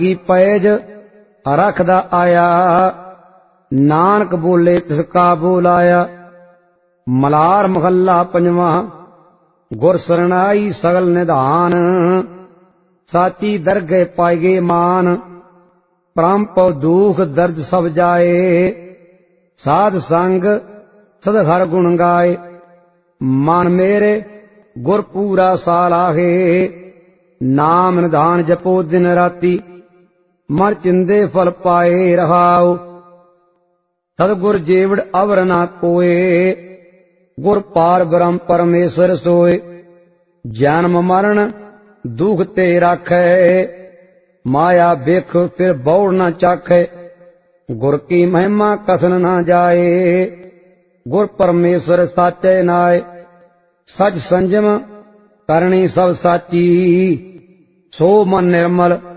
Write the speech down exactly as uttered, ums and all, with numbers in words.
की पैज रखदा आया, नानक बोले तिसका बोलाया। मलार महला पंजवा। गुर सरनाई सगल निधान, साची दरगे पाएगे मान। परम पौ दुख दर्द सब जाए, साध संग सद हर गुण गाए। मन मेरे गुर पूरा साल आहे, नाम निधान जपो दिन राती। मन चिंदे फल पाए रहाओ, सतगुर जेवड़ अवर ना कोए। गुर पार ब्रह्म परमेश्वर सोए, जन्म मरण दुख ते राखै। माया बिख फिर बौड़ न चाखै, गुर की महिमा कसन न जाए। गुर परमेश्वर साचे नाय, सच संजम करनी सब साची। सो मन निर्मल